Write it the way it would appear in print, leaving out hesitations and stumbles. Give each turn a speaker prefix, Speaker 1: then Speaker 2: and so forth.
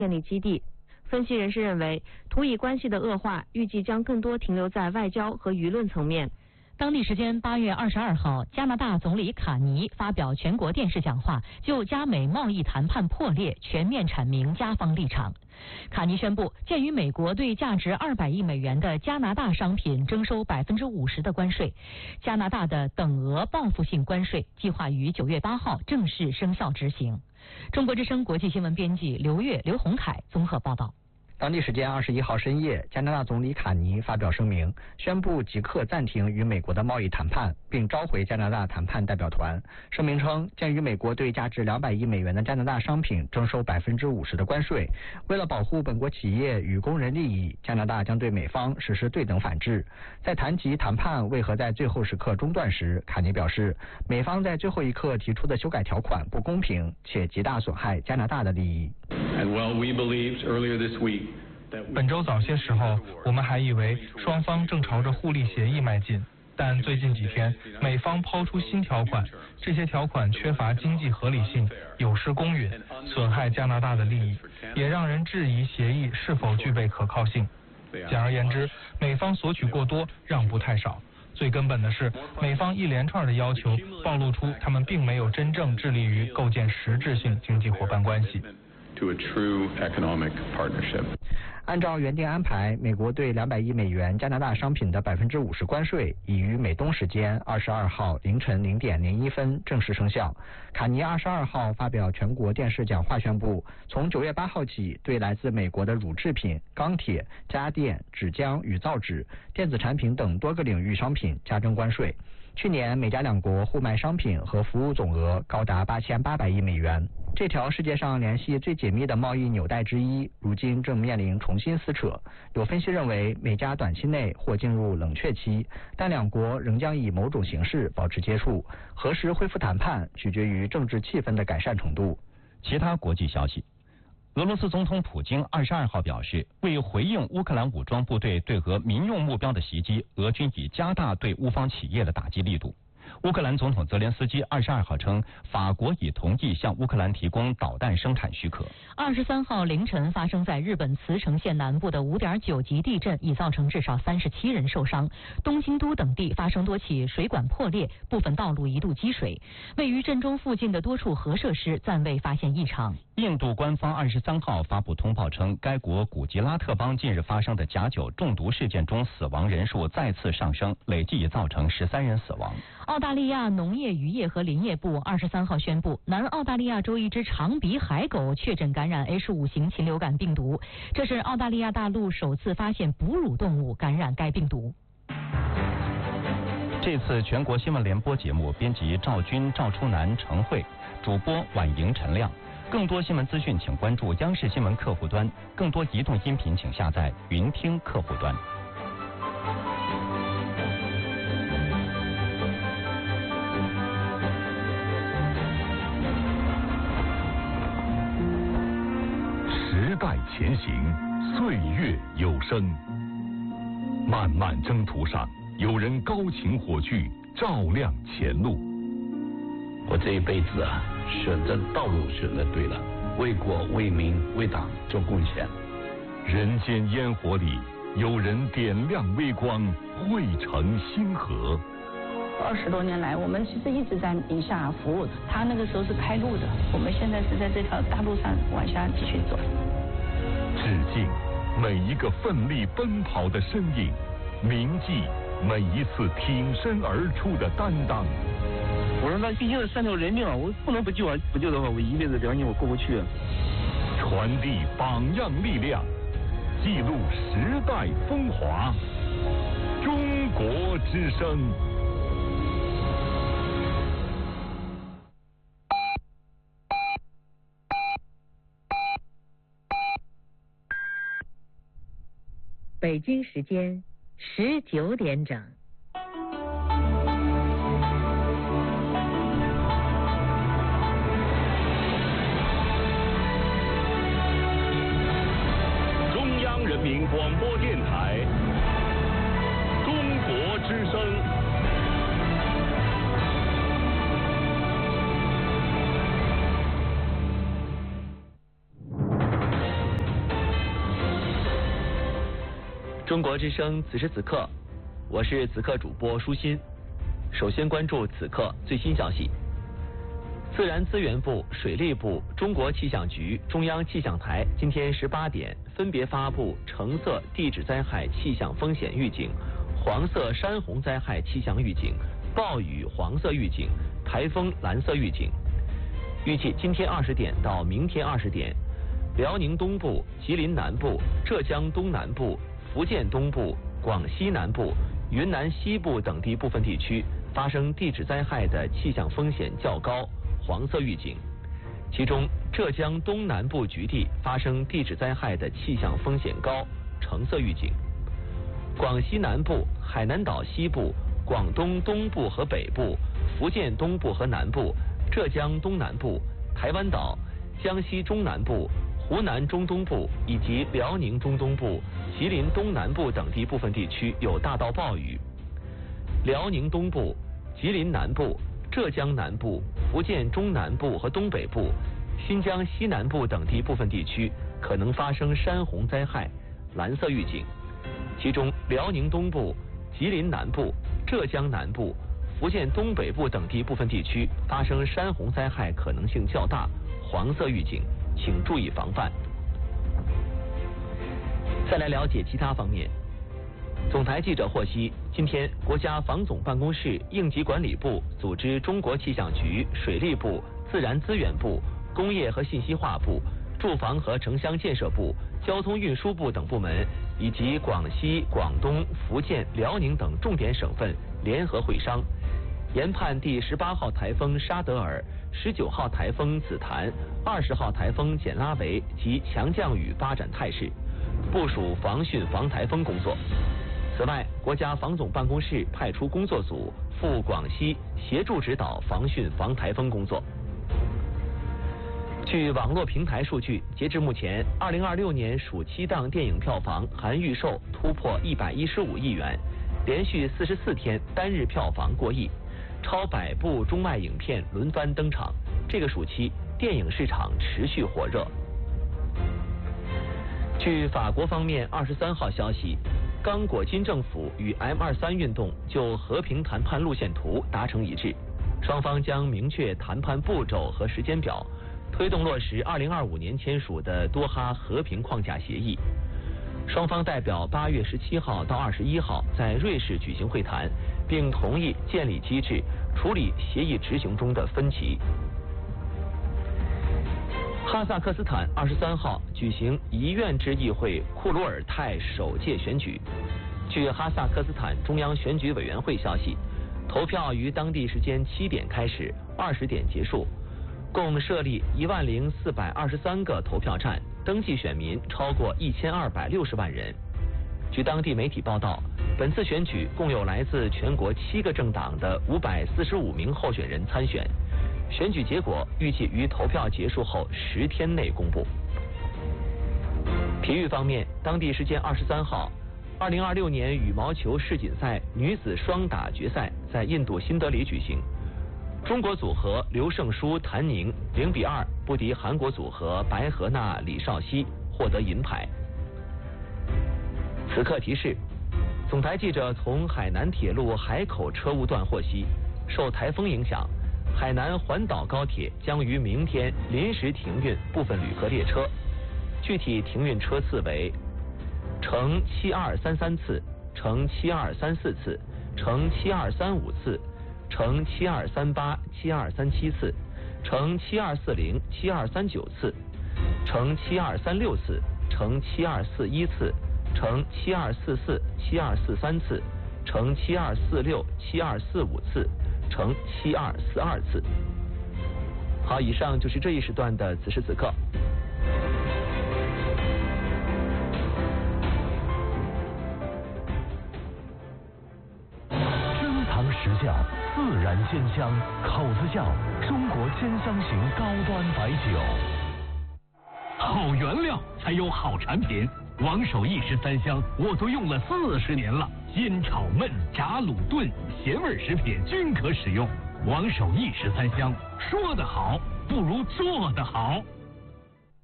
Speaker 1: 建立基地。分析人士认为，土以关系的恶化预计将更多停留在外交和舆论层面。
Speaker 2: 当地时间8月22号，加拿大总理卡尼发表全国电视讲话，就加美贸易谈判破裂全面阐明加方立场。卡尼宣布，鉴于美国对价值200亿美元的加拿大商品征收50%的关税，加拿大的等额报复性关税计划于9月8号正式生效执行。中国之声国际新闻编辑刘月、刘洪凯综合报道。
Speaker 3: 当地时间21号深夜，加拿大总理卡尼发表声明，宣布即刻暂停与美国的贸易谈判，并召回加拿大谈判代表团。声明称，鉴于美国对价值200亿美元的加拿大商品征收50%的关税，为了保护本国企业与工人利益，加拿大将对美方实施对等反制。在谈及谈判为何在最后时刻中断时，卡尼表示，美方在最后一刻提出的修改条款不公平，且极大损害加拿大的利益。
Speaker 4: 本周早些时候，我们还以为双方正朝着互利协议迈进，但最近几天，美方抛出新条款，这些条款缺乏经济合理性，有失公允，损害加拿大的利益，也让人质疑协议是否具备可靠性。简而言之，美方索取过多，让步太少。最根本的是，美方一连串的要求暴露出他们并没有真正致力于构建实质性经济伙伴关系。
Speaker 3: 按照原定安排，美国对200亿美元加拿大商品的50%关税已于美东时间22号凌晨0点01分正式生效。卡尼22号发表全国电视讲话宣布，从9月8号起，对来自美国的乳制品、钢铁、家电、纸浆与造纸、电子产品等多个领域商品加征关税。去年美加两国互卖商品和服务总额高达8800亿美元。这条世界上联系最紧密的贸易纽带之一，如今正面临重新撕扯。有分析认为，美加短期内或进入冷却期，但两国仍将以某种形式保持接触。何时恢复谈判，取决于政治气氛的改善程度。
Speaker 5: 其他国际消息。俄罗斯总统普京22号表示，为回应乌克兰武装部队对俄民用目标的袭击，俄军已加大对乌方企业的打击力度。乌克兰总统泽连斯基22号称，法国已同意向乌克兰提供导弹生产许可。
Speaker 2: 23号凌晨发生在日本茨城县南部的5.9级地震，已造成至少37人受伤。东京都等地发生多起水管破裂，部分道路一度积水。位于震中附近的多处核设施暂未发现异常。
Speaker 5: 印度官方23号发布通报称，该国古吉拉特邦近日发生的假酒中毒事件中死亡人数再次上升，累计已造成13人死亡。
Speaker 2: 澳大利亚农业渔业和林业部23号宣布，南澳大利亚州一只长鼻海狗确诊感染 H5型禽流感病毒，这是澳大利亚大陆首次发现哺乳动物感染该病毒。
Speaker 5: 这次全国新闻联播节目编辑赵军、赵初南、程慧，主播婉莹、陈亮。更多新闻资讯请关注央视新闻客户端，更多移动音频请下载云听客户端。
Speaker 6: 时代前行，岁月有声。漫漫征途上，有人高擎火炬，照亮前路。
Speaker 7: 我这一辈子啊，选择道路选择对了，为国为民为党做贡献。
Speaker 6: 人间烟火里，有人点亮微光，汇成星河。
Speaker 8: 20多年来，我们其实一直在宁夏服务。他那个时候是开路的，我们现在是在这条大路上往下继续走。
Speaker 6: 致敬每一个奋力奔跑的身影，铭记每一次挺身而出的担当。
Speaker 9: 我说那毕竟是3条人命啊，我不能不救啊！不救的话，我一辈子良心我过不去啊。
Speaker 6: 传递榜样力量，记录时代风华。中国之声。
Speaker 1: 北京时间19点整。
Speaker 6: 中央人民广播电台，中国之声。
Speaker 10: 中国之声此时此刻，我是此刻主播舒心。首先关注此刻最新消息。自然资源部、水利部、中国气象局、中央气象台今天18点分别发布橙色地质灾害气象风险预警、黄色山洪灾害气象预警、暴雨黄色预警、台风蓝色预警。预计今天20点到明天20点，辽宁东部、吉林南部、浙江东南部、福建东部、广西南部、云南西部等地部分地区发生地质灾害的气象风险较高，黄色预警。其中，浙江东南部局地发生地质灾害的气象风险高，橙色预警。广西南部、海南岛西部、广东东部和北部、福建东部和南部、浙江东南部、台湾岛、江西中南部、湖南中东部以及辽宁中东部、吉林东南部等地部分地区有大到暴雨。辽宁东部、吉林南部、浙江南部、福建中南部和东北部、新疆西南部等地部分地区可能发生山洪灾害，蓝色预警。其中，辽宁东部、吉林南部、浙江南部、福建东北部等地部分地区发生山洪灾害可能性较大，黄色预警，请注意防范。再来了解其他方面。总台记者获悉，今天国家防总办公室、应急管理部组织中国气象局、水利部、自然资源部、工业和信息化部、住房和城乡建设部、交通运输部等部门，以及广西、广东、福建、辽宁等重点省份联合会商，研判第18号台风沙德尔、19号台风紫檀、20号台风简拉维及强降雨发展态势，部署防汛防台风工作。此外，国家防总办公室派出工作组赴广西协助指导防汛防台风工作。据网络平台数据，截至目前，2026年暑期档电影票房含预售突破115亿元，连续44天单日票房过亿，超100部中外影片轮番登场。这个暑期电影市场持续火热。据法国方面23号消息，刚果金政府与 M23运动就和平谈判路线图达成一致，双方将明确谈判步骤和时间表，推动落实2025年签署的多哈和平框架协议。双方代表8月17号到21号在瑞士举行会谈，并同意建立机制，处理协议执行中的分歧。哈萨克斯坦23号举行遗愿制议会库鲁尔泰首届选举。据哈萨克斯坦中央选举委员会消息，投票于当地时间7点开始，20点结束，共设立10423个投票站，登记选民超过1260万人。据当地媒体报道，本次选举共有来自全国7个政党的545名候选人参选。选举结果预计于投票结束后10天内公布。体育方面，当地时间23号，2026年羽毛球世锦赛女子双打决赛在印度新德里举行。中国组合刘胜书、谭宁0-2不敌韩国组合白河娜、李绍熙，获得银牌。此刻提示：总台记者从海南铁路海口车务段获悉，受台风影响，海南环岛高铁将于明天临时停运部分旅客列车，具体停运车次为乘7233次、乘7234次、乘7235次、乘7238、7237次、乘7240、7239次、乘7236次、乘7241次、乘7244、7243次、乘7246、7245次、乘7242次。好，以上就是这一时段的此时此刻。
Speaker 6: 珍藏实窖，自然鲜香，口子窖，中国鲜香型高端白酒。
Speaker 11: 好原料才有好产品。王守义13香我都用了40年了，煎炒焖炸卤炖咸味食品均可使用。王守义13香，说得好不如做得好。